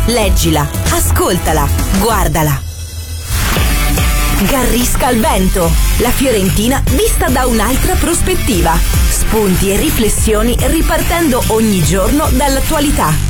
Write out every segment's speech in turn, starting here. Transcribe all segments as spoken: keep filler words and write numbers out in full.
leggila, ascoltala, guardala. Garrisca al vento, la Fiorentina vista da un'altra prospettiva. Spunti e riflessioni ripartendo ogni giorno dall'attualità.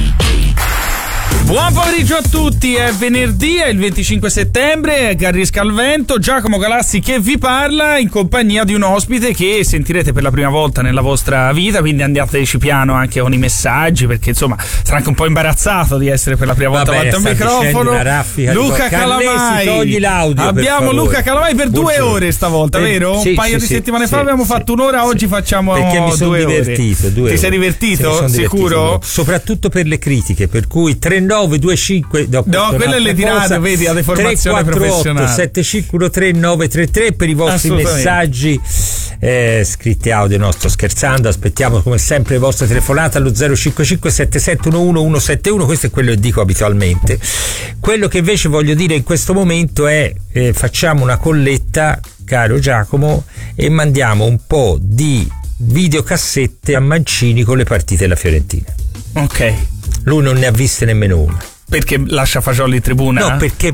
Buon pomeriggio a tutti, è venerdì, è il venticinque settembre, è Garrisca al vento, Giacomo Galassi che vi parla in compagnia di un ospite che sentirete per la prima volta nella vostra vita, quindi andateci piano anche con i messaggi, perché insomma sarà anche un po' imbarazzato di essere per la prima volta davanti a un microfono. Luca Calamai, togli l'audio, abbiamo Luca Calamai per Buongiorno. due ore stavolta, eh, vero? Sì, un paio sì, di settimane sì, fa abbiamo sì, fatto un'ora, sì, oggi facciamo perché mi sono due divertito, ore. due Ti ore. sei divertito? Sì, Sicuro? Divertito, soprattutto per le critiche, per cui tre nove due cinque no, no quelle le tirate, vedi, a deformazione professionale. tre quattro otto sette cinque uno tre nove tre tre per i vostri messaggi eh, scritti audio. No, sto scherzando, aspettiamo come sempre le vostre telefonate allo zero cinque cinque sette sette uno uno uno sette uno. Questo è quello che dico abitualmente. Quello che invece voglio dire in questo momento è eh, facciamo una colletta, caro Giacomo, e mandiamo un po' di videocassette a Mancini con le partite della Fiorentina. Ok. Lui non ne ha viste nemmeno una. Perché lascia Fagioli in tribuna? No, perché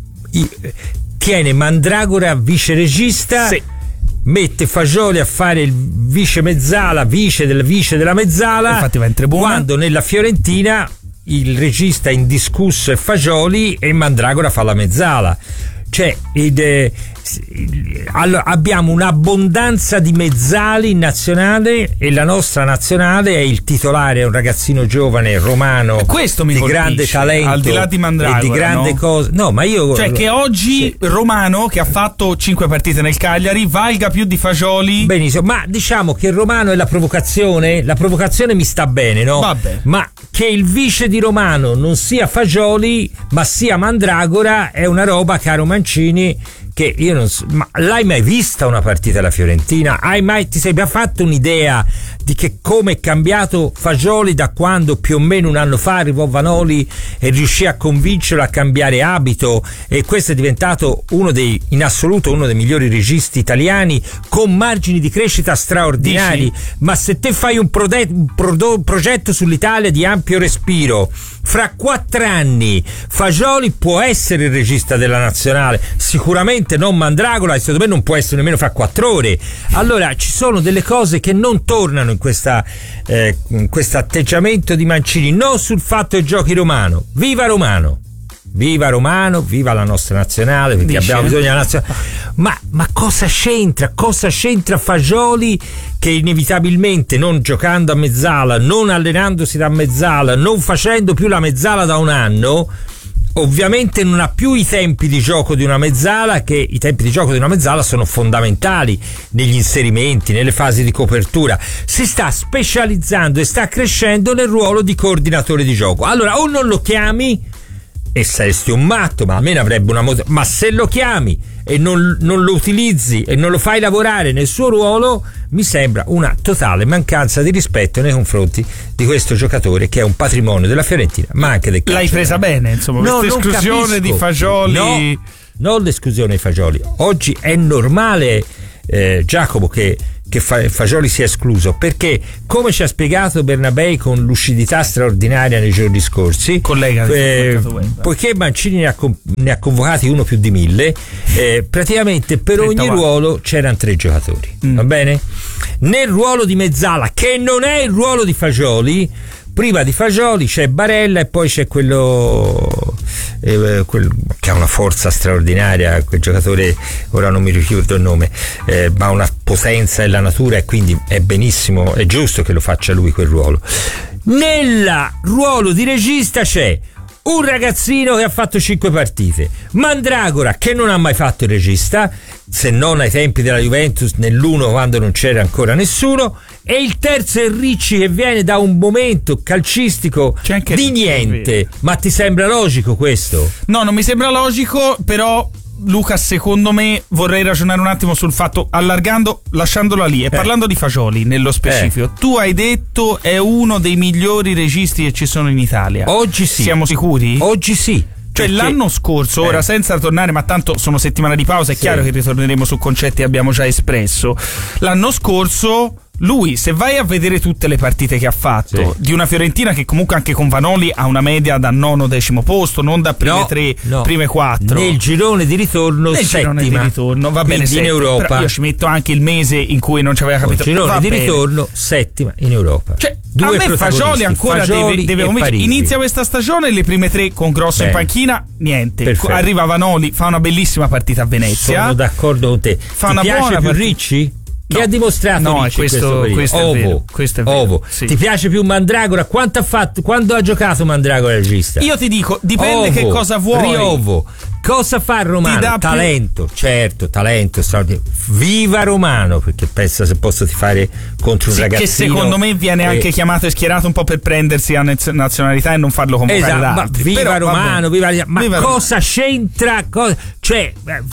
tiene Mandragora vice regista, sì. Mette Fagioli a fare il vice mezzala, vice del vice della mezzala. Infatti va in tribuna. Quando nella Fiorentina il regista indiscusso è Fagioli e Mandragora fa la mezzala. Cioè ed, eh, allora, abbiamo un'abbondanza di mezzali in nazionale e la nostra nazionale è il titolare, è un ragazzino giovane romano questo mi di colpisce, grande talento, al di là di Mandragora, e di grande no? cosa. No, ma io cioè che oggi sì. Romano, che ha fatto cinque partite nel Cagliari, valga più di Fagioli. Benissimo, ma diciamo che Romano è la provocazione, la provocazione mi sta bene, no? Vabbè. Ma che il vice di Romano non sia Fagioli ma sia Mandragora è una roba, caro Mancini, che io non so, ma l'hai mai vista una partita alla Fiorentina? Hai mai, ti sei già fatto un'idea di che come è cambiato Fagioli da quando più o meno un anno fa arrivò Vanoli e riuscì a convincerlo a cambiare abito, e questo è diventato uno dei, in assoluto uno dei migliori registi italiani con margini di crescita straordinari. Dici? Ma se te fai un, prode, un pro, progetto sull'Italia di ampio respiro, fra quattro anni Fagioli può essere il regista della nazionale, sicuramente non Mandragora, e secondo me non può essere nemmeno fra quattro ore. Allora ci sono delle cose che non tornano in questa eh, in questo atteggiamento di Mancini, non sul fatto che giochi Romano. Viva Romano, viva Romano, viva la nostra nazionale, perché Dice? abbiamo bisogno della nazionale. Ma, ma cosa c'entra? Cosa c'entra Fagioli che inevitabilmente, non giocando a mezzala, non allenandosi da mezzala, non facendo più la mezzala da un anno, ovviamente non ha più i tempi di gioco di una mezzala, che i tempi di gioco di una mezzala sono fondamentali negli inserimenti, nelle fasi di copertura. Si sta specializzando e sta crescendo nel ruolo di coordinatore di gioco. Allora o non lo chiami e saresti un matto, ma almeno avrebbe una moto. Ma se lo chiami e non, non lo utilizzi e non lo fai lavorare nel suo ruolo, mi sembra una totale mancanza di rispetto nei confronti di questo giocatore che è un patrimonio della Fiorentina, ma anche del calcio. L'hai presa bene, insomma, no, questa esclusione di Fagioli. No, non l'esclusione di Fagioli. Oggi è normale, eh, Giacomo, che che Fagioli sia escluso, perché come ci ha spiegato Bernabei con lucidità straordinaria nei giorni scorsi, collega eh, poiché Mancini ne ha, ne ha convocati uno più di mille, eh, praticamente per ogni ruolo c'erano tre giocatori, mm. va bene? Nel ruolo di mezzala, che non è il ruolo di Fagioli, prima di Fagioli c'è Barella e poi c'è quello, eh, quel, che ha una forza straordinaria, quel giocatore, ora non mi ricordo il nome, eh, ma ha una potenza e la natura, e quindi è benissimo, è giusto che lo faccia lui quel ruolo. Nel ruolo di regista c'è un ragazzino che ha fatto cinque partite, Mandragora che non ha mai fatto il regista, se non ai tempi della Juventus nell'uno quando non c'era ancora nessuno, e il terzo è Ricci che viene da un momento calcistico di niente. Ma ti sembra logico questo? No, non mi sembra logico, però Luca, secondo me vorrei ragionare un attimo sul fatto, allargando, lasciandolo lì e eh. parlando di Fagioli nello specifico. Eh. Tu hai detto è uno dei migliori registi che ci sono in Italia. Oggi sì. Siamo sicuri? Oggi sì. Cioè Perché? L'anno scorso, eh. ora senza tornare, ma tanto sono settimane di pausa, è sì. chiaro che ritorneremo su concetti che abbiamo già espresso. L'anno scorso lui, se vai a vedere tutte le partite che ha fatto, sì, di una Fiorentina che comunque anche con Vanoli ha una media da nono decimo posto, non da prime no, tre, no. prime quattro. Nel girone di ritorno Nel settima. girone di ritorno, va bene, in Europa. Però io ci metto anche il mese in cui non ci aveva capito. Nel girone va di bene. ritorno settima in Europa. Cioè, Due a me Fagioli ancora Fagioli deve, deve inizia questa stagione, le prime tre con Grosso bene. in panchina, niente. Perfetto. Arriva Vanoli, fa una bellissima partita a Venezia. Sono d'accordo con te. Fa Ti una piace buona più partita. Ricci? No. Che ha dimostrato no, Ricci questo, in questo, questo, questo è Ovo. vero, questo è vero. Ovo. Sì. Ti piace più Mandragora? Quanto ha fatto? Quando ha giocato Mandragora regista? Io ti dico, dipende Ovo, che cosa vuoi. Riovo. Cosa fa Romano? Talento, più... certo, talento straordinario. Viva Romano, perché pensa se posso ti fare contro un sì, ragazzino. Che secondo me viene anche eh, chiamato e schierato un po' per prendersi la nazionalità e non farlo convocare esatto, da altri. Viva Però, Romano, viva, ma viva cosa Romano. c'entra? Cosa, cioè,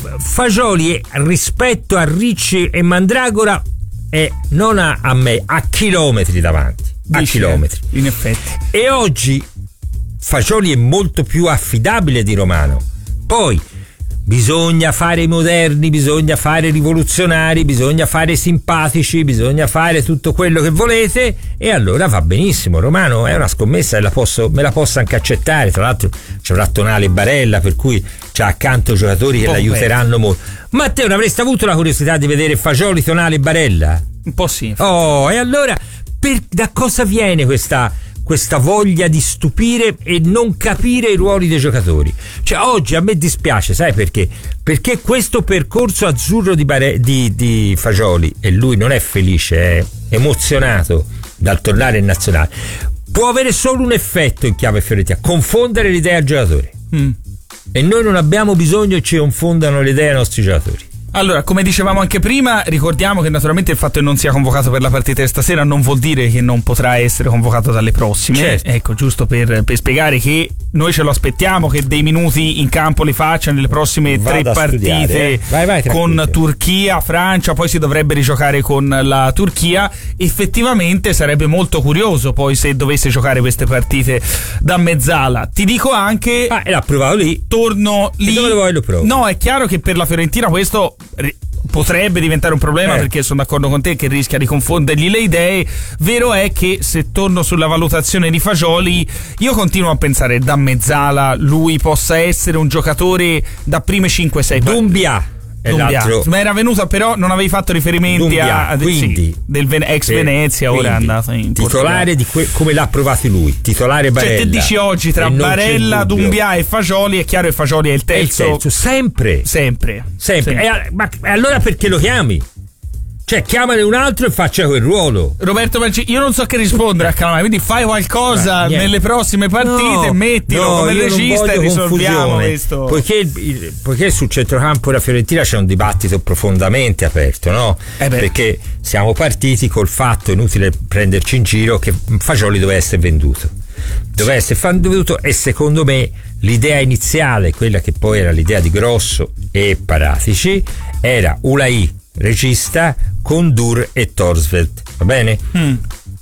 Fagioli rispetto a Ricci e Mandragora è non a, a me, a chilometri davanti. A Dici, chilometri. In effetti. E oggi Fagioli è molto più affidabile di Romano. Poi bisogna fare i moderni, bisogna fare i rivoluzionari, bisogna fare i simpatici, bisogna fare tutto quello che volete e allora va benissimo. Romano è una scommessa e la posso, me la posso anche accettare. Tra l'altro ci avrà Tonali e Barella, per cui c'ha accanto giocatori che oh, l'aiuteranno beh. molto. Ma te non avresti avuto la curiosità di vedere Fagioli, Tonali e Barella? Un po' sì. Oh, e allora per, da cosa viene questa questa voglia di stupire e non capire i ruoli dei giocatori? Cioè oggi a me dispiace, sai perché? Perché questo percorso azzurro di, Bare- di, di Fagioli, e lui non è felice, è emozionato dal tornare in nazionale, può avere solo un effetto in chiave fiorentina: confondere l'idea al giocatore. Mm. E noi non abbiamo bisogno che ci confondano le idee ai nostri giocatori. Allora, come dicevamo anche prima, ricordiamo che naturalmente il fatto che non sia convocato per la partita di stasera non vuol dire che non potrà essere convocato dalle prossime. Certo. Ecco, giusto per, per spiegare che noi ce lo aspettiamo che dei minuti in campo li faccia nelle prossime Vado tre partite studiare, eh. vai, vai, con Turchia, Francia, poi si dovrebbe rigiocare con la Turchia. Effettivamente sarebbe molto curioso poi se dovesse giocare queste partite da mezzala. Ti dico anche... Ah, e l'ha provato lì. Torno lì. E dove lo vuoi lo provo? No, è chiaro che per la Fiorentina questo potrebbe diventare un problema, eh. perché sono d'accordo con te che rischia di confondergli le idee. Vero è che, se torno sulla valutazione di Fagioli, io continuo a pensare da mezzala lui possa essere un giocatore da prime cinque sei Dumbia è l'altro. Ma era venuta, però non avevi fatto riferimenti Dumbia, a, a quindi, sì, del Ven- ex eh, Venezia, ora è andato in titolare di que- come l'ha provato lui, titolare Barella. Cioè te dici oggi tra Barella, Dumbia e Fagioli, è chiaro che Fagioli è il terzo, è il terzo sempre sempre, sempre. sempre. E, ma allora perché lo chiami? Cioè chiamane un altro e faccia quel ruolo. Roberto Mancini, io non so che rispondere a Calamai, quindi fai qualcosa Beh, nelle prossime partite, no, mettilo no, come regista e risolviamo questo. Poiché, poiché sul centrocampo della Fiorentina c'è un dibattito profondamente aperto, no? Eh perché siamo partiti col fatto, inutile prenderci in giro, che Fagioli doveva essere venduto. Doveva essere venduto, e secondo me l'idea iniziale, quella che poi era l'idea di Grosso e Paratici, era Ulai regista con Dur e Torsveld, va bene? Mm.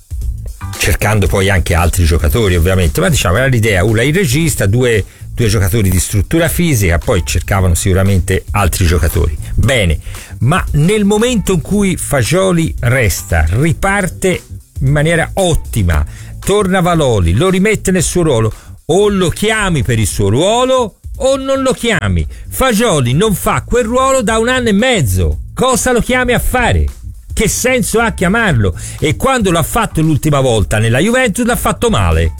Cercando poi anche altri giocatori, ovviamente, ma diciamo era l'idea Ulai regista, due, due giocatori di struttura fisica, poi cercavano sicuramente altri giocatori. Bene, ma nel momento in cui Fagioli resta, riparte in maniera ottima, torna Valoli, lo rimette nel suo ruolo, o lo chiami per il suo ruolo o non lo chiami. Fagioli non fa quel ruolo da un anno e mezzo. Cosa lo chiami a fare? Che senso ha chiamarlo? E quando l'ha fatto l'ultima volta nella Juventus l'ha fatto male.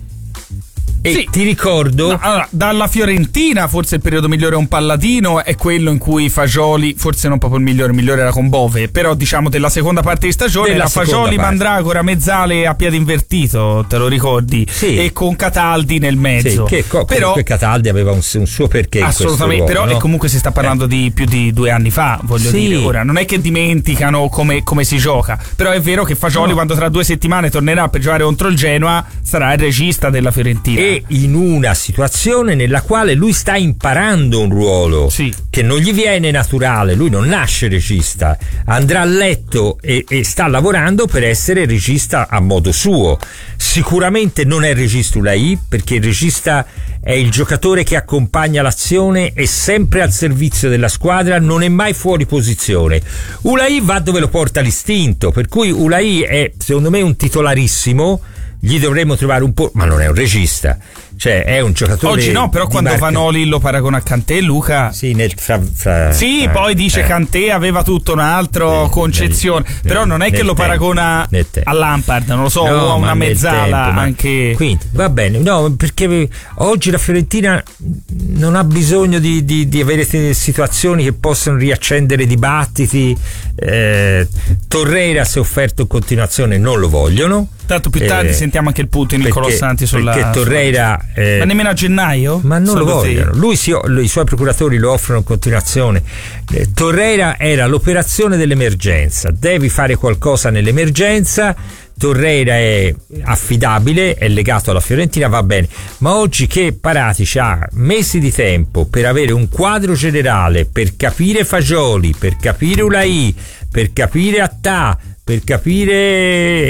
E sì, ti ricordo, no, allora, dalla Fiorentina forse il periodo migliore è un Palladino, è quello in cui Fagioli, forse non proprio il migliore, il migliore era con Bove, però diciamo della seconda parte di stagione era Fagioli, parte. Mandragora, Mezzale a piede invertito, te lo ricordi? Sì. E con Cataldi nel mezzo. Sì, che co- però Cataldi aveva un, un suo perché assolutamente, in questo però ruolo, no? E comunque si sta parlando eh. di più di due anni fa, voglio sì. dire. Ora non è che dimenticano come, come si gioca, però è vero che Fagioli, no, quando tra due settimane tornerà per giocare contro il Genoa, sarà il regista della Fiorentina. e in una situazione nella quale lui sta imparando un ruolo sì. che non gli viene naturale. Lui non nasce regista, andrà a letto e, e sta lavorando per essere regista a modo suo. Sicuramente non è il regista Ulaì, perché il regista è il giocatore che accompagna l'azione, è sempre al servizio della squadra, non è mai fuori posizione. Ulaì va dove lo porta l'istinto, per cui Ulaì è secondo me un titolarissimo, gli dovremmo trovare un po', ma non è un regista, cioè è un giocatore. Oggi no, però quando marca... Vanoli lo paragona a Kanté, Luca sì, nel, fra, fra, sì eh, poi dice eh. Kanté aveva tutto un'altra nel, concezione nel, però non è che lo tempo, paragona a Lampard, non lo so, no, o a una mezzala tempo, anche. Quindi va bene, no, perché oggi la Fiorentina non ha bisogno di, di, di avere situazioni che possano riaccendere dibattiti. eh, Torreira si è offerto in continuazione, non lo vogliono. Tanto più tardi eh, sentiamo anche il punto di Niccolò Santi sulla. Perché Torreira. Eh, ma nemmeno a gennaio? Ma non lo vogliono. Lui si, lui, i suoi procuratori lo offrono in continuazione. Eh, Torreira era l'operazione dell'emergenza. Devi fare qualcosa nell'emergenza. Torreira è affidabile, è legato alla Fiorentina, va bene. Ma oggi che Paratici ha mesi di tempo per avere un quadro generale, per capire Fagioli, per capire Ulaì, per capire Attà, per capire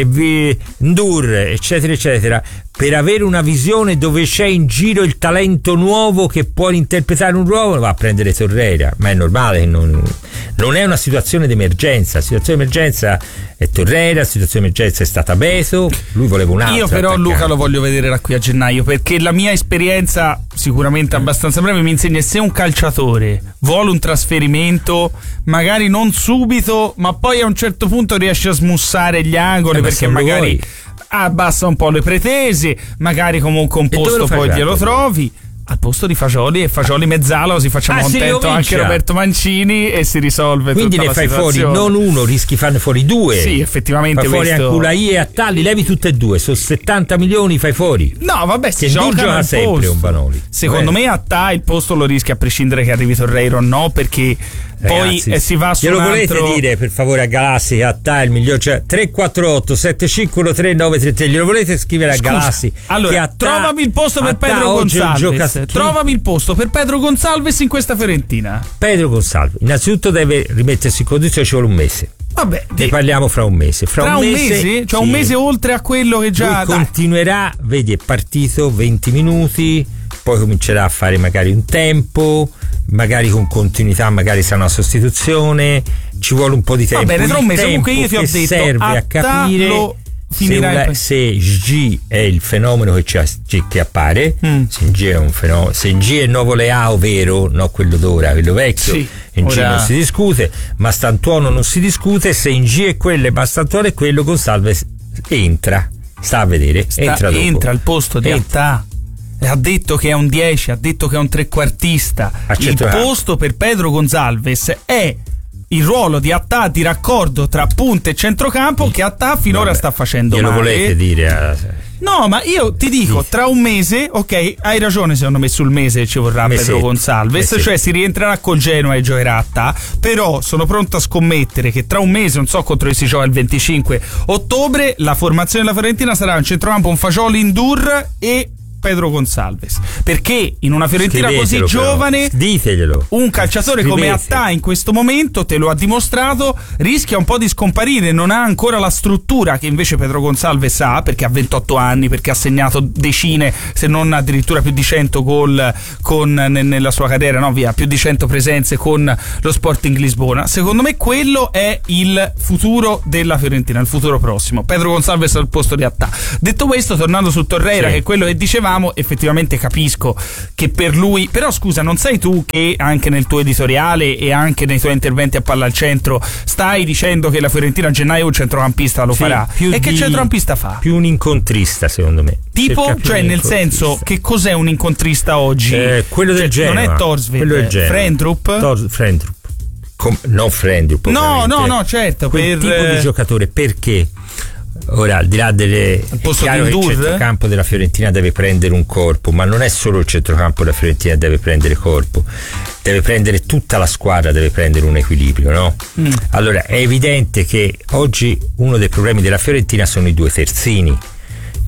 Ndur, eccetera eccetera, per avere una visione dove c'è in giro il talento nuovo che può interpretare un ruolo, va a prendere Torreira. Ma è normale, non, non è una situazione d'emergenza. La situazione d'emergenza è Torreira, la situazione d'emergenza è stata Beto, lui voleva un altro. Io però attaccante. Luca lo voglio vedere da qui a gennaio, perché la mia esperienza, sicuramente abbastanza breve, mi insegna: se un calciatore vuole un trasferimento, magari non subito, ma poi a un certo punto riesce a smussare gli angoli, eh, perché magari abbassa un po' le pretese, magari comunque un posto poi glielo trovi al posto di Fagioli, e Fagioli mezzala, così facciamo ah, contento anche Roberto Mancini e si risolve. Quindi tutta ne la fai situazione. Fuori non uno, rischi di farne fuori due. Sì, effettivamente fai fuori questo... anche Ulaì e Attà, li levi tutte e due, sono settanta milioni, fai fuori. No, vabbè, si che non gioca gioca sempre posto. un Vanoli. Secondo Beh. me Attà il posto lo rischia, a prescindere che arrivi Torreira o no, perché Ragazzi, poi eh, si va su glielo un volete altro... dire per favore a Galassi che Attà è il miglior, cioè tre quattro otto sette cinque uno tre nove tre tre, glielo volete scrivere a Scusa, Galassi? allora che Attà, trovami il posto per Attà Pedro Gonçalves gioca... trovami il posto per Pedro Gonçalves in questa Fiorentina. Pedro Gonçalves innanzitutto deve rimettersi in condizione, ci vuole un mese. Vabbè, ne di... parliamo fra un mese. Fra, fra un, un mese, mese? Cioè sì. un mese oltre a quello che già... Lui continuerà, vedi, è partito venti minuti, poi comincerà a fare magari un tempo, magari con continuità, magari sarà una sostituzione, ci vuole un po' di tempo. Va bene, tra un mese comunque io ti ho detto serve a capire se, una, se G è il fenomeno che, ci, che appare, mm. se G è un fenomeno, se G è il nuovo Leao vero, no quello d'ora, quello vecchio, sì, in G ora... non si discute, ma Stantuono non si discute, se in G è quello e Mastantuono è quello, Gonçalves entra, sta a vedere, sta, entra dopo. Entra al posto di Attà. Ha detto che è un dieci, ha detto che è un trequartista. Il posto per Pedro Gonçalves è il ruolo di Attà di raccordo tra punta e centrocampo, che Attà finora Vabbè, sta facendo glielo male. Volete dire a... No, ma io ti dico, tra un mese, ok, hai ragione, secondo me sul mese ci vorrà Mesetto, Pedro Gonçalves, Mesetto. Cioè si rientrerà con Genoa e giocherà Attà, però sono pronto a scommettere che tra un mese, non so contro chi si gioca il venticinque ottobre, la formazione della Fiorentina sarà un centrocampo, un Fagioli, Ndur e Pedro Gonçalves, perché in una Fiorentina così giovane diteglielo, un calciatore Scrivete. come Attà in questo momento, te lo ha dimostrato, rischia un po' di scomparire, non ha ancora la struttura che invece Pedro Gonçalves ha, perché ha ventotto anni, perché ha segnato decine se non addirittura più di cento gol con, nella sua carriera, no via, più di cento presenze con lo Sporting Lisbona. Secondo me quello è il futuro della Fiorentina, il futuro prossimo, Pedro Gonçalves al posto di Attà. Detto questo, tornando su Torreira, sì. che è quello che diceva, effettivamente capisco che per lui, però scusa, non sei tu che anche nel tuo editoriale e anche nei tuoi interventi a Palla al Centro stai dicendo che la Fiorentina a gennaio un centrocampista lo sì, farà, e che centrocampista fa? Più un incontrista, secondo me, tipo, cioè nel senso, che cos'è un incontrista oggi? Eh, quello del cioè, Genoa, non è Torsved, Frendrup? Tor- Frendrup Com- non Frendrup no no no certo, quel per tipo di giocatore, perché ora al di là delle è chiaro che il centrocampo della Fiorentina deve prendere un corpo, ma non è solo il centrocampo della Fiorentina che deve prendere corpo, deve prendere tutta la squadra, deve prendere un equilibrio, no? Mm. Allora è evidente che oggi uno dei problemi della Fiorentina sono i due terzini,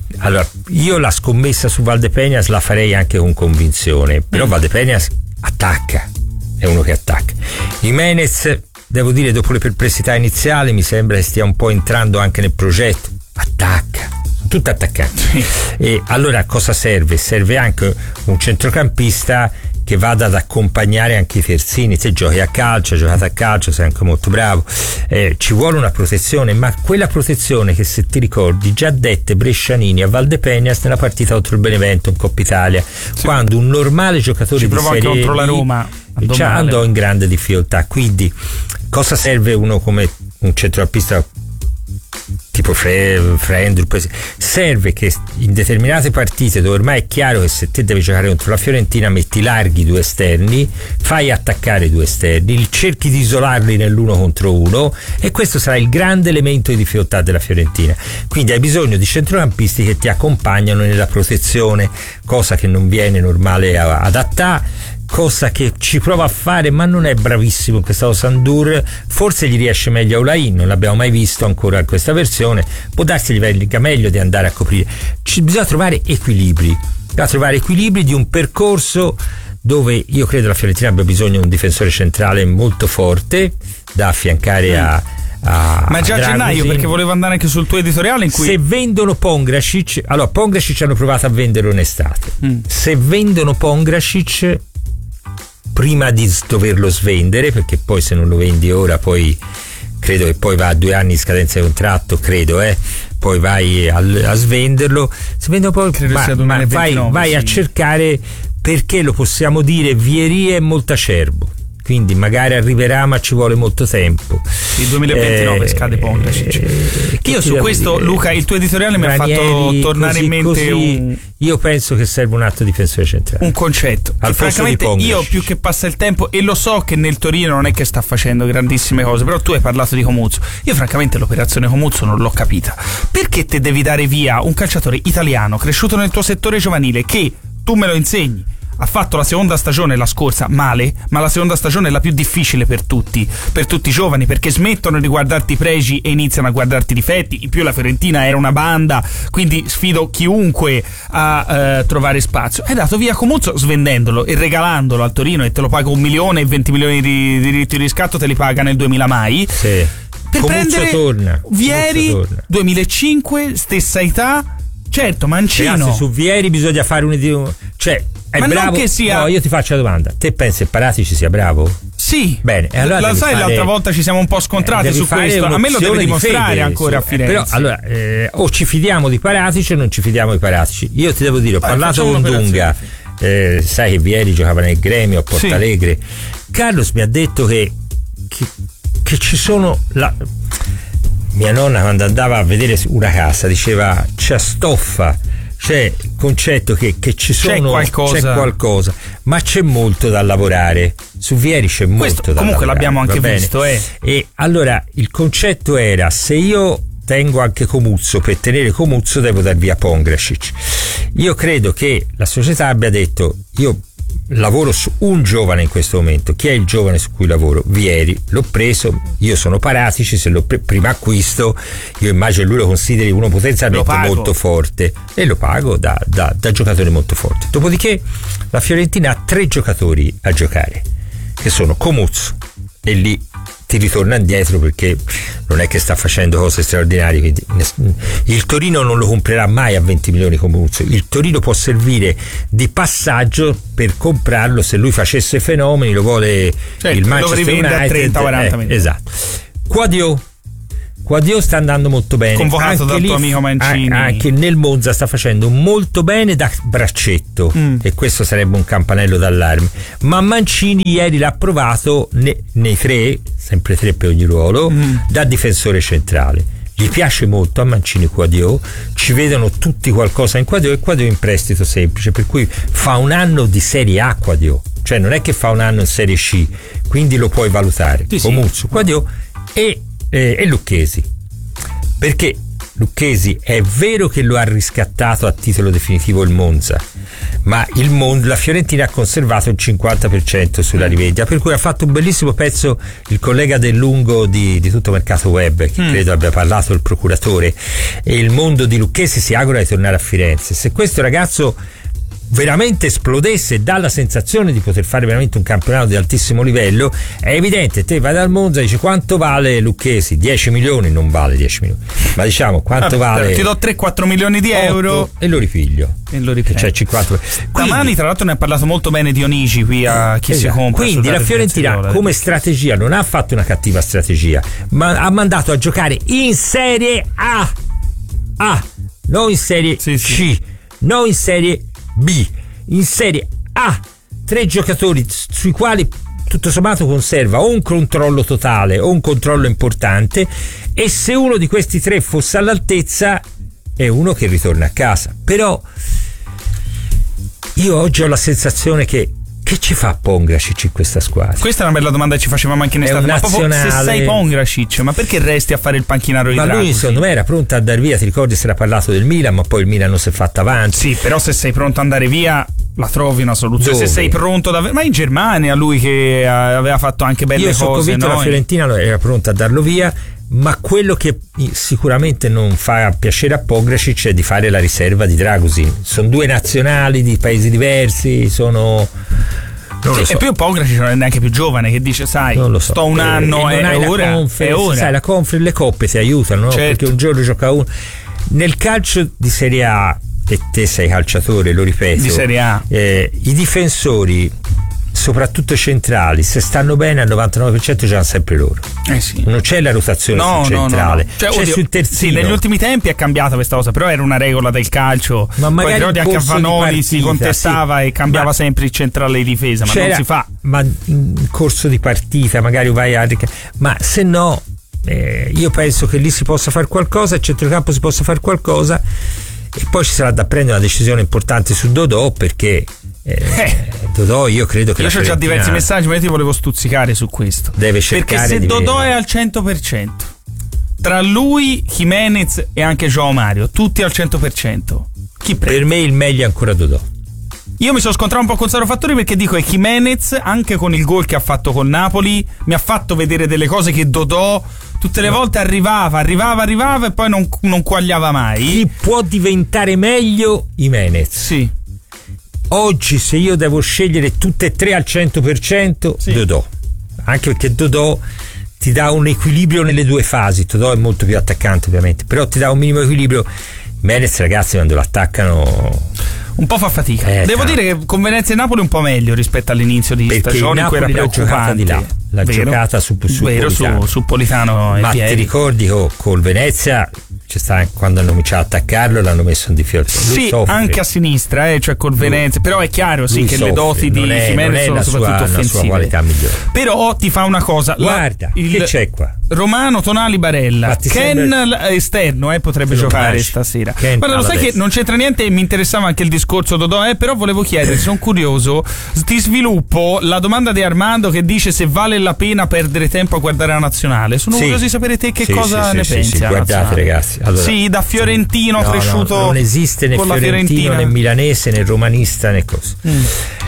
allora io la scommessa su Valdepeñas la farei anche con convinzione, però mm. Valdepeñas attacca, è uno che attacca. Jimenez, devo dire, dopo le perplessità iniziali mi sembra che stia un po' entrando anche nel progetto, attacca, sono tutti attaccanti. Sì. E allora cosa serve? Serve anche un centrocampista che vada ad accompagnare anche i terzini. Se giochi a calcio, hai giocato a calcio, sei anche molto bravo, eh, ci vuole una protezione, ma quella protezione che, se ti ricordi, già dette Brescianini a Valdepeñas nella partita contro il Benevento in Coppa Italia, sì. quando un normale giocatore ci di Serie anche contro la Roma andò, andò in grande difficoltà. Quindi cosa serve uno come un centrocampista tipo Frendrup? Serve che in determinate partite, dove ormai è chiaro che se te devi giocare contro la Fiorentina, metti larghi due esterni, fai attaccare due esterni, cerchi di isolarli nell'uno contro uno, e questo sarà il grande elemento di difficoltà della Fiorentina. Quindi hai bisogno di centrocampisti che ti accompagnano nella protezione, cosa che non viene normale ad Attà, cosa che ci prova a fare ma non è bravissimo in questa Sandur. Forse gli riesce meglio a Olain, non l'abbiamo mai visto ancora in questa versione, può darsi gli venga meglio di andare a coprire. Ci bisogna trovare equilibri, bisogna trovare equilibri di un percorso dove io credo la Fiorentina abbia bisogno di un difensore centrale molto forte da affiancare a A, ma già a gennaio, perché volevo andare anche sul tuo editoriale in cui se vendono Pongracic, allora Pongracic hanno provato a venderlo in estate, mm. se vendono Pongracic prima di doverlo svendere, perché poi se non lo vendi ora poi credo che poi va a due anni di scadenza di contratto, credo, eh poi vai a, a svenderlo, se vendono poi ma, ma vai, vai sì. a cercare, perché lo possiamo dire, Vieri è molto acerbo, quindi magari arriverà ma ci vuole molto tempo. Il duemilaventinove eh, scade Pongracic. Eh, Io su questo dire? Luca, il tuo editoriale mi ha fatto tornare così, in mente così, un io penso che serve un atto difensore centrale, un concetto al posto di Pongracic. Io più che passa il tempo, e lo so che nel Torino non è che sta facendo grandissime cose, però tu hai parlato di Comuzzo, io francamente l'operazione Comuzzo non l'ho capita. Perché te devi dare via un calciatore italiano cresciuto nel tuo settore giovanile, che tu me lo insegni ha fatto la seconda stagione la scorsa male, ma la seconda stagione è la più difficile per tutti, per tutti i giovani, perché smettono di guardarti i pregi e iniziano a guardarti i difetti. In più la Fiorentina era una banda, quindi sfido chiunque a eh, trovare spazio. Hai dato via Comuzzo svendendolo e regalandolo al Torino, e te lo paga un milione e venti milioni di diritti di riscatto te li paga nel duemila mai. Sì. Per Comuzzo prendere torna. Vieri, torna. duemilacinque, stessa età. Certo, Mancino. Ragazzi, su Vieri bisogna fare un, cioè è ma bravo. Non che sia... No, io ti faccio la domanda. Te pensi che Paratici sia bravo? Sì. Bene, e allora la sai, fare... l'altra volta ci siamo un po' scontrati eh, su questo. A me lo devi dimostrare di ancora sì. a Firenze. Eh, però allora eh, o ci fidiamo di Paratici o non ci fidiamo di Paratici. Io ti devo dire, ho Vai, parlato con Dunga, eh, sai che Vieri giocava nel Gremio a Portalegre. Sì. Carlos mi ha detto che che, che ci sono la mia nonna quando andava a vedere una casa diceva c'è stoffa, c'è il concetto che, che ci sono c'è qualcosa. c'è qualcosa, ma c'è molto da lavorare. Su Vieri c'è molto Questo, da comunque lavorare, l'abbiamo anche visto eh. E allora il concetto era: se io tengo anche Comuzzo, per tenere Comuzzo devo dar via Pongracic. Io credo che la società abbia detto: io lavoro su un giovane in questo momento. Chi è il giovane su cui lavoro? Vieri. L'ho preso, io sono Paratici, se lo pre- prima acquisto, io immagino lui lo consideri uno potenzialmente molto forte, e lo pago da, da, da giocatore molto forte. Dopodiché la Fiorentina ha tre giocatori a giocare, che sono Comuzzo, e lì ti ritorna indietro perché non è che sta facendo cose straordinarie, quindi il Torino non lo comprerà mai a venti milioni come Comuzzo. Il Torino può servire di passaggio per comprarlo se lui facesse fenomeni, lo vuole certo, il Manchester United a trenta quaranta milioni. Esatto. Quadio Quadio sta andando molto bene, convocato dal tuo amico Mancini, anche nel Monza sta facendo molto bene da braccetto, mm. e questo sarebbe un campanello d'allarme. Ma Mancini ieri l'ha provato ne, nei tre, sempre tre per ogni ruolo, mm. da difensore centrale. Gli piace molto a Mancini Quadio, ci vedono tutti qualcosa in Quadio, e Quadio è in prestito semplice, per cui fa un anno di Serie A Quadio, cioè non è che fa un anno in Serie C, quindi lo puoi valutare. Sì, Comuzzo, sì. Quadio e E, e Lucchesi, perché Lucchesi è vero che lo ha riscattato a titolo definitivo il Monza, ma il mondo, la Fiorentina ha conservato il cinquanta per cento sulla rivendita, per cui ha fatto un bellissimo pezzo il collega del Lungo di, di Tutto Mercato Web, che mm. credo abbia parlato il procuratore, e il mondo di Lucchesi si augura di tornare a Firenze. Se questo ragazzo veramente esplodesse e dà la sensazione di poter fare veramente un campionato di altissimo livello, è evidente, te vai dal Monza e dici quanto vale Lucchesi? dieci milioni, non vale dieci milioni, ma diciamo quanto ah, vale, ti do tre quattro milioni di euro e lo ripiglio e lo ripiglio, cioè cinquanta. Stamani tra l'altro ne ha parlato molto bene Dionigi qui a Chi esatto. si compra. Quindi la Fiorentina come strategia non ha fatto una cattiva strategia, ma ha mandato a giocare in Serie A, A non in Serie sì, C sì. non in Serie B, in Serie A, tre giocatori sui quali tutto sommato conserva o un controllo totale o un controllo importante, e se uno di questi tre fosse all'altezza è uno che ritorna a casa. Però io oggi ho la sensazione che che ci fa Pongracic in questa squadra? Questa è una bella domanda che ci facevamo anche in estate. Ma proprio, se sei Pongracic, ma perché resti a fare il panchinaro di Ma Draghi? Lui secondo me era pronto a andare via, ti ricordi, si era parlato del Milan, ma poi il Milan non si è fatto avanti. Sì, però se sei pronto ad andare via la trovi una soluzione. Dove? Se sei pronto davvero, ma in Germania lui che aveva fatto anche belle Io cose. Io sono convinto no? la Fiorentina era pronta a darlo via, ma quello che sicuramente non fa piacere a Pongracic è di fare la riserva di Dragusin. Sono due nazionali di paesi diversi, sono... Non sì, lo so. E più Pongracic non è neanche più giovane, che dice sai non lo so. sto un eh, anno e, e è, ora, è ora sai, la conference, le coppe ti aiutano, no? Certo. Perché un giorno gioca uno nel calcio di Serie A, e te sei calciatore, lo ripeto, di Serie A, eh, i difensori soprattutto centrali, se stanno bene al novantanove per cento giocano sempre loro. Eh sì. Non c'è la rotazione no, sul centrale, no, no. Cioè, c'è oddio, sul terzino. Sì, negli ultimi tempi è cambiata questa cosa, però era una regola del calcio. Ma magari poi anche a Vanoli partita, si contestava sì. e cambiava ma sempre il centrale di difesa, ma non si fa. Ma in corso di partita magari vai a ma se no eh, io penso che lì si possa fare qualcosa, a centrocampo si possa fare qualcosa, e poi ci sarà da prendere una decisione importante su Dodò, perché eh, eh. Dodò io credo che io ho già diversi messaggi, ma io ti volevo stuzzicare su questo. Deve cercare, perché se di Dodò vedere. è al cento per cento, tra lui, Jimenez e anche Joao Mario, tutti al cento per cento, chi prende? Per me il meglio è ancora Dodò. Io mi sono scontrato un po' con Saro Fattori, perché dico che Jimenez, anche con il gol che ha fatto col Napoli, mi ha fatto vedere delle cose che Dodò tutte le volte arrivava, arrivava, arrivava e poi non, non quagliava mai. Chi può diventare meglio? Jimenez. Sì. Oggi se io devo scegliere tutte e tre al cento per cento, sì. Dodò. Anche perché Dodò ti dà un equilibrio nelle due fasi. Dodò è molto più attaccante ovviamente, però ti dà un minimo equilibrio. Jimenez, ragazzi, quando lo attaccano un po' fa fatica. Eh, Devo tanto. dire che con Venezia e Napoli un po' meglio rispetto all'inizio di perché stagione, in cui era preoccupante. Di là. La Vero? giocata su, su Vero, Politano. Su, su Politano e ma Pieri. ti ricordi che col Venezia c'è sta, quando hanno cominciato a attaccarlo l'hanno messo in difficoltà. Sì, soffre. anche a sinistra, eh, cioè col Venezia, però è chiaro sì, che soffre. le doti di Jimenez sono soprattutto sua, offensive. La sua qualità migliore. Però ti fa una cosa, guarda, la, il che c'è qua? Romano, Tonali, Barella, Ken sembra... esterno eh, potrebbe Te giocare mangi. stasera. Ken Guarda, lo sai destra. che non c'entra niente e mi interessava anche il discorso Dodò, eh, però volevo chiedere, sono curioso, ti sviluppo la domanda di Armando che dice se vale la pena perdere tempo a guardare la nazionale. Sono sì. curioso di sapere te che sì, cosa sì, ne sì, pensi. sì, guardate ragazzi, allora, sì, da fiorentino no, cresciuto no, non esiste né con la fiorentino Fiorentina. né milanese né romanista né cosa. Mm.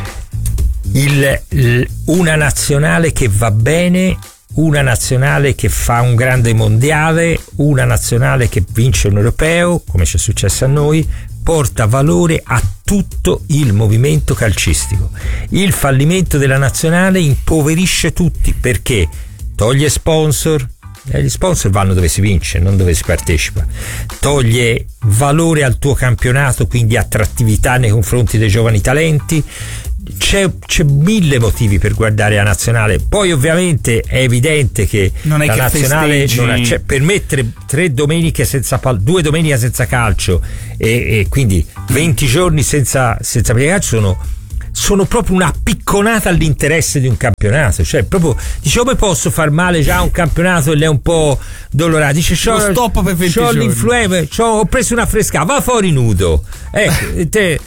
Il, il, una nazionale che va bene, una nazionale che fa un grande mondiale, una nazionale che vince un europeo, come ci è successo a noi, porta valore a tutto il movimento calcistico. Il fallimento della nazionale impoverisce tutti, perché toglie sponsor, e gli sponsor vanno dove si vince, non dove si partecipa, toglie valore al tuo campionato, quindi attrattività nei confronti dei giovani talenti. C'è, c'è mille motivi per guardare la nazionale. Poi ovviamente è evidente che non è la che nazionale non ha, cioè, per mettere tre domeniche senza pal- due domeniche senza calcio e, e quindi venti giorni senza senza calcio sono sono proprio una picconata all'interesse di un campionato. Cioè proprio dice come posso far male già a un campionato e lei è un po' dolorato, dice c'ho, lo stop per venti c'ho giorni, l'influenza, c'ho, ho preso una fresca, va fuori nudo, ecco. te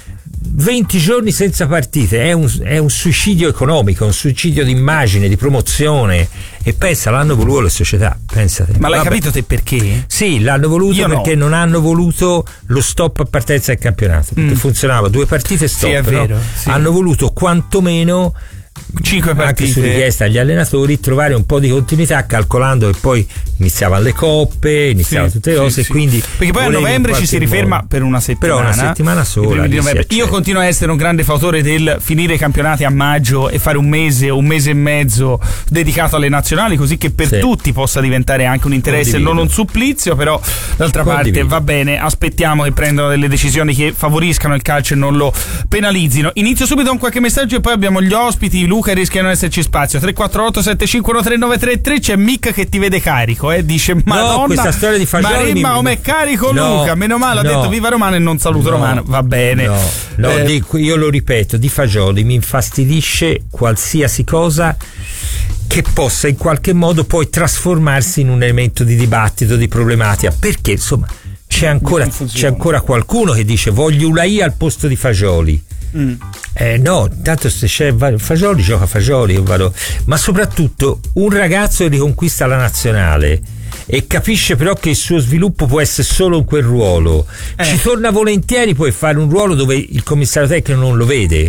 venti giorni senza partite è un, è un suicidio economico, un suicidio di immagine, di promozione, e pensa, l'hanno voluto le società, pensate. Ma l'hai Vabbè. capito te perché? Sì, l'hanno voluto Io perché no. non hanno voluto lo stop a partenza del campionato, perché Mm. funzionava due partite stop, Sì, è no? vero, sì. Hanno voluto quantomeno, Cinque anche partite. su richiesta agli allenatori, trovare un po' di continuità, calcolando che poi iniziavano le coppe, iniziavano Sì, tutte le sì, cose, sì. quindi perché poi a volevi in novembre ci qualche si riferma modo. per una settimana. Però una settimana i sola primi di lì si novembre. accetta. Io continuo a essere un grande fautore del finire i campionati a maggio e fare un mese o un mese e mezzo dedicato alle nazionali, così che per Sì. tutti possa diventare anche un interesse e Condivido. non un supplizio. Però d'altra Condivido. parte va bene, aspettiamo che prendano delle decisioni che favoriscano il calcio e non lo penalizzino. Inizio subito con qualche messaggio e poi abbiamo gli ospiti. Luca, rischia di non esserci spazio. Tre quattro otto sette cinque uno tre nove tre tre. C'è Mick che ti vede carico, eh? Dice Madonna, questa storia di Fagioli Maremma mi- come carico No, Luca, meno male, ha no. detto viva Romano e non saluto No, Romano, va bene. No, no, Eh, dico, io lo ripeto, di Fagioli mi infastidisce qualsiasi cosa che possa in qualche modo poi trasformarsi in un elemento di dibattito, di problematica, perché insomma c'è ancora, c'è ancora qualcuno che dice voglio Ulai al posto di Fagioli. mm. Eh no, tanto se c'è Fagioli gioca Fagioli, io vado. Ma soprattutto un ragazzo che riconquista la nazionale e capisce però che il suo sviluppo può essere solo in quel ruolo, Eh. ci torna volentieri poi fare un ruolo dove il commissario tecnico non lo vede.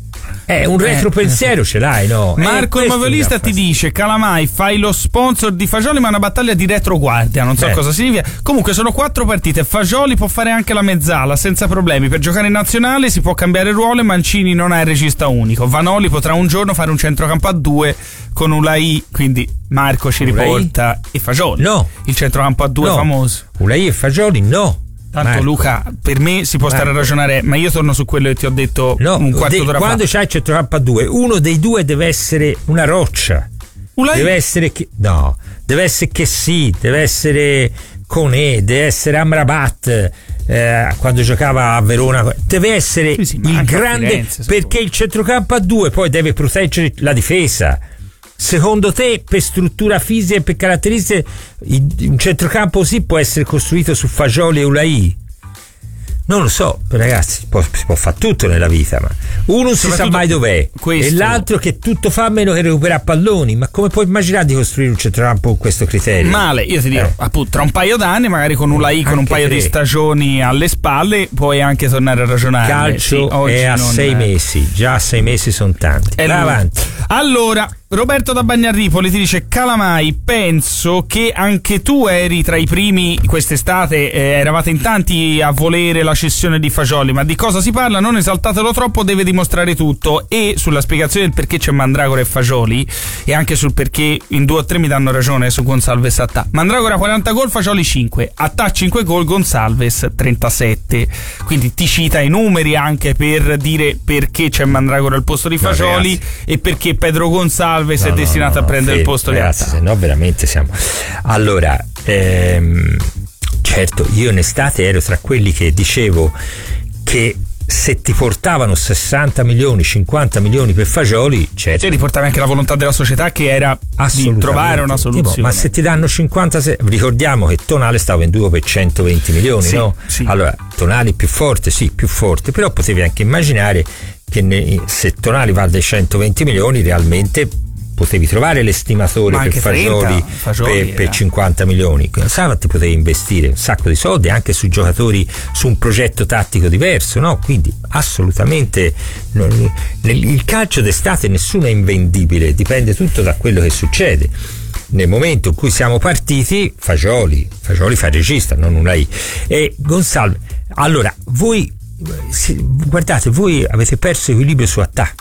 Eh, un retropensiero ce l'hai, no? Marco Eh, il questo moviolista mi dà ti dice Calamai fai lo sponsor di Fagioli ma è una battaglia di retroguardia, non so Eh. cosa significa. Comunque sono quattro partite, Fagioli può fare anche la mezzala senza problemi, per giocare in nazionale si può cambiare ruolo e Mancini non è il regista unico. Vanoli potrà un giorno fare un centrocampo a due con Ulai, quindi Marco ci Ulai? riporta e Fagioli. No. Il centrocampo a due No. famoso. Ulai e Fagioli no. Tanto Marco. Luca, per me si può stare a Marco. ragionare, ma io torno su quello che ti ho detto No, un quarto de- d'ora quando fa. c'hai il centrocampo a due, uno dei due deve essere una roccia. Ulai? Deve essere che no, deve essere che sì, deve essere Conè, deve essere Amrabat, eh, quando giocava a Verona, deve essere Sì, sì, ma il anche a grande, Firenze, perché il centrocampo a due poi deve proteggere la difesa. Secondo te, per struttura fisica e per caratteristiche, un centrocampo così può essere costruito su Fagioli e Ulai? Non lo so, ragazzi, può, si può fare tutto nella vita, ma uno non si sa Soprattutto mai dov'è questo. e l'altro che tutto fa meno che recuperare palloni. Ma come puoi immaginare di costruire un centrocampo con questo criterio? Male, io ti dico, Eh. appunto, tra un paio d'anni, magari con Ulai, con un Anche paio tre. di stagioni alle spalle, puoi anche tornare a ragionare. Calcio Sì, oggi è a non- sei mesi, già a sei mesi sono tanti. È Vai lui. avanti. Allora, Roberto da Bagnarripoli ti dice Calamai, penso che anche tu eri tra i primi quest'estate, eh, eravate in tanti a volere la cessione di Fagioli, ma di cosa si parla? Non esaltatelo troppo, deve dimostrare tutto. E sulla spiegazione del perché c'è Mandragora e Fagioli e anche sul perché in due o tre mi danno ragione su Gonsalves Attà. Mandragora quaranta gol, Fagioli cinque, Attà cinque gol, Gonsalves trentasette. Quindi ti cita i numeri anche per dire perché c'è Mandragora al posto di No, Fagioli ragazzi. e perché Pedro Gonsalves No, è no, destinato no, a prendere fermi, il posto ragazzi, di Attà. se no veramente siamo. Allora, ehm, certo, io in estate ero tra quelli che dicevo che se ti portavano sessanta milioni, cinquanta milioni per Fagioli, certo. Cioè, riportavi anche la volontà della società che era di Assolutamente. trovare una soluzione. Tipo, ma se ti danno cinquanta, se- ricordiamo che Tonali stava venduto per centoventi milioni, Sì, no? sì. Allora, Tonali più forte, sì, più forte, però potevi anche immaginare che ne- se Tonali va dai centoventi milioni, realmente potevi trovare l'estimatore Ma per anche Fagioli, trenta, Fagioli per, era. per cinquanta milioni. Sai, ti potevi investire un sacco di soldi anche su giocatori, su un progetto tattico diverso, no? Quindi assolutamente non- nel- il calcio d'estate nessuno è invendibile, dipende tutto da quello che succede. Nel momento in cui siamo partiti, Fagioli, Fagioli fa il regista, non Ulai. E Gonsalves, allora voi sì, guardate, voi avete perso equilibrio su Attà.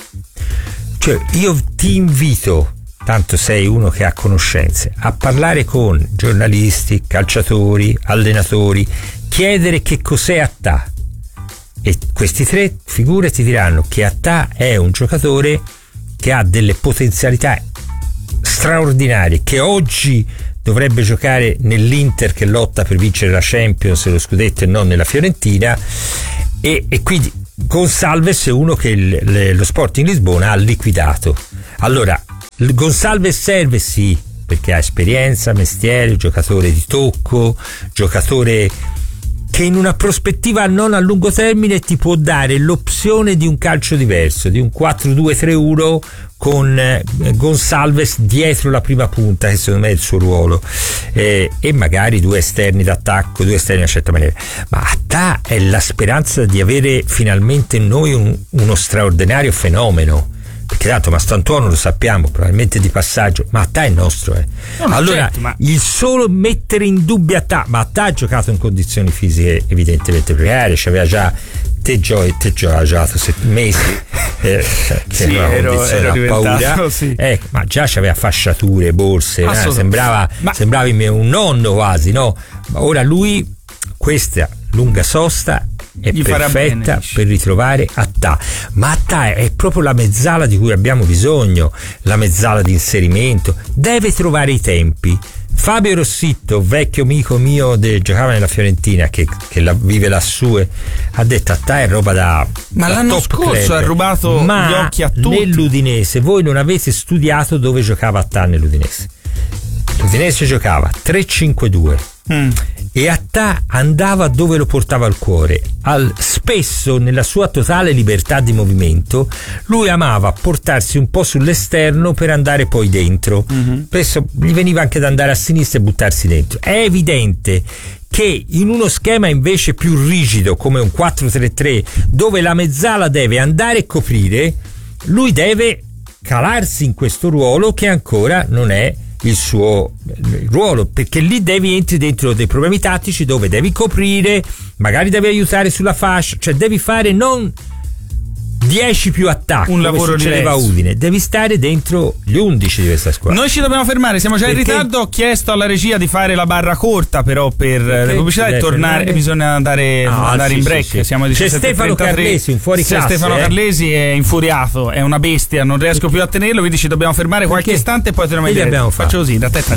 Cioè, io ti invito, tanto sei uno che ha conoscenze, a parlare con giornalisti, calciatori, allenatori, chiedere che cos'è Attà. E questi tre figure ti diranno che Attà è un giocatore che ha delle potenzialità straordinarie, che oggi dovrebbe giocare nell'Inter che lotta per vincere la Champions e lo scudetto e non nella Fiorentina, e, e quindi Gonsalves è uno che il, le, lo Sporting Lisbona ha liquidato. Allora, il Gonsalves serve sì, perché ha esperienza, mestiere, giocatore di tocco, giocatore che in una prospettiva non a lungo termine ti può dare l'opzione di un calcio diverso, di un quattro due tre uno con eh, Gonçalves dietro la prima punta, che secondo me è il suo ruolo, eh, e magari due esterni d'attacco, due esterni in una certa maniera. Ma Attah è la speranza di avere finalmente noi un, uno straordinario fenomeno, perché tanto Mastantuono lo sappiamo, probabilmente di passaggio, ma Attah è nostro, eh. no, allora certo, ma... il solo mettere in dubbio Attah, ma Attah ha giocato in condizioni fisiche evidentemente precarie, c'aveva già te giochi, te già giocato sette mesi, eh, che sì, ero, ero paura, sì. eh, ma già c'aveva fasciature, borse, eh, sembrava, ma... sembrava un nonno quasi, no? Ma ora lui, questa lunga sosta è Gli perfetta bene, per ritrovare Attah, ma Attah è proprio la mezzala di cui abbiamo bisogno, la mezzala di inserimento, deve trovare i tempi. Fabio Rossitto, vecchio amico mio che giocava nella Fiorentina, che, che la, vive lassù, ha detto Attah è roba da ma da l'anno top scorso club. ha rubato ma gli occhi a tutti. Nell'Udinese voi non avete studiato dove giocava Attah nell'Udinese. L'Udinese giocava tre cinque due mm. e Attah andava dove lo portava il cuore. Al, spesso nella sua totale libertà di movimento lui amava portarsi un po' sull'esterno per andare poi dentro, mm-hmm. spesso gli veniva anche da andare a sinistra e buttarsi dentro. È evidente che in uno schema invece più rigido come un quattro tre tre, dove la mezzala deve andare e coprire, lui deve calarsi in questo ruolo che ancora non è il suo ruolo, perché lì devi entri dentro dei problemi tattici dove devi coprire, magari devi aiutare sulla fascia, cioè devi fare non dieci più attacco, un lavoro succedeva a Udine, devi stare dentro gli undici di questa squadra. Noi ci dobbiamo fermare, siamo già perché? in ritardo. Ho chiesto alla regia di fare la barra corta però per perché? le pubblicità e tornare, e bisogna andare, ah, andare sì, in break, sì, sì. Siamo a c'è Stefano Carlesi, un fuori classe, c'è Stefano eh? Carlesi è infuriato, è una bestia, non riesco più a tenerlo, quindi ci dobbiamo fermare perché? qualche istante e poi torniamo a dire. Faccio così, da te